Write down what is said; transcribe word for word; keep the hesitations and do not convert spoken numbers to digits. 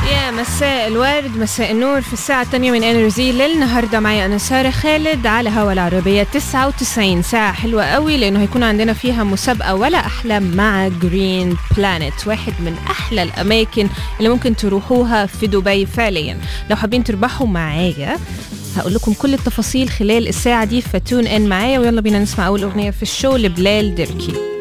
يا مساء الورد، مساء النور في الساعة الثانية من انرجي للنهاردة. معي أنا سارة خالد على هوا العربية تسعة وتسعين. ساعة حلوة قوي لأنه هيكون عندنا فيها مسابقة ولا أحلام مع جرين بلانت، واحد من أحلى الأماكن اللي ممكن تروحوها في دبي فعليا. لو حابين تربحوا معايا هقول لكم كل التفاصيل خلال الساعة دي، فتون ان معايا ويلا بينا نسمع أول أغنية في الشو لبلال دركي.